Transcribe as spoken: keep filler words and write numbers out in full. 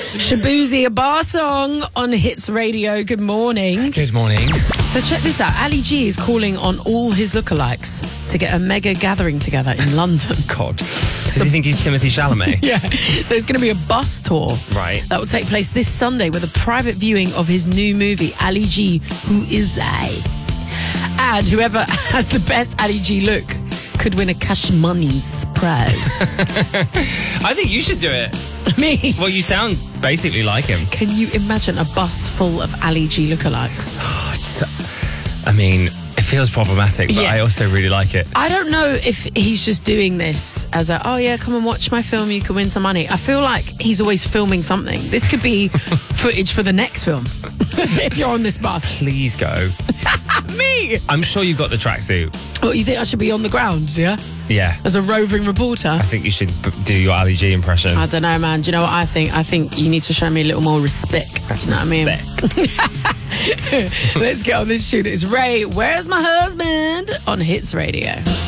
Shabuzi, a bar song on Hits Radio. Good morning. Good morning. So check this out. Ali G is calling on all his lookalikes to get a mega gathering together in London. God. Does he think he's Timothy Chalamet? Yeah. There's going to be a bus tour. Right. That will take place this Sunday with a private viewing of his new movie, Ali G, Who Is I? And whoever has the best Ali G look could win a cash money's prize. I think you should do it. Me? Well, you sound basically like him. Can you imagine a bus full of Ali G lookalikes? Oh, it's, I mean, it feels problematic, but Yeah. I also really like it. I don't know if he's just doing this as a, oh yeah, come and watch my film, you can win some money. I feel like he's always filming something. This could be footage for the next film, if you're on this bus. Please go. Me? I'm sure you've got the tracksuit. Oh, you think I should be on the ground, yeah? Yeah. As a roving reporter? I think you should b- do your Ali G impression. I don't know, man. Do you know what I think? I think you need to show me a little more respect. Do you know what I mean? Let's get on this tune. It's Ray, Where's My Husband? On Hits Radio.